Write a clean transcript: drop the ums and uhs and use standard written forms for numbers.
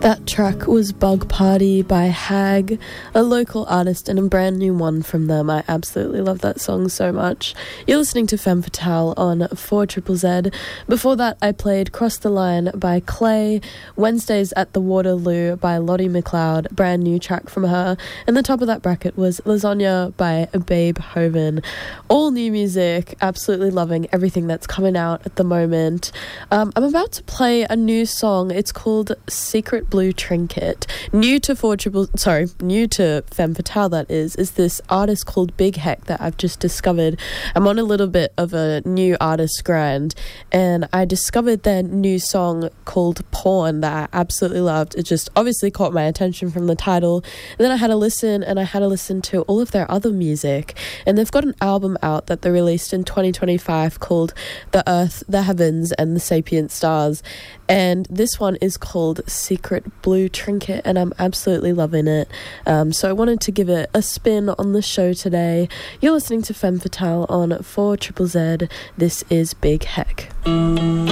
That track was Bug Party by Hag, a local artist and a brand new one from them. I absolutely love that song so much. You're listening to Femme Fatale on 4ZZZ. Before that, I played Cross the Line by Clay, Wednesdays at the Waterloo by Lottie McLeod, brand new track from her. And the top of that bracket was Lasagna by Babe Hoven. All new music, absolutely loving everything that's coming out at the moment. I'm about to play a new song. It's called Secret Blue Trinket. New to Femme Fatale, that is this artist called Big Heck that I've just discovered. I'm on a little bit of a new artist grind, and I discovered their new song called Porn that I absolutely loved. It just obviously caught my attention from the title, and then I had to listen to all of their other music, and they've got an album out that they released in 2025 called The Earth, the Heavens, and the Sapient Stars, and this one is called Secret Blue Trinket, and I'm absolutely loving it. So I wanted to give it a spin on the show today. You're listening to Femme Fatale on 4ZZZ. This is Big Heck.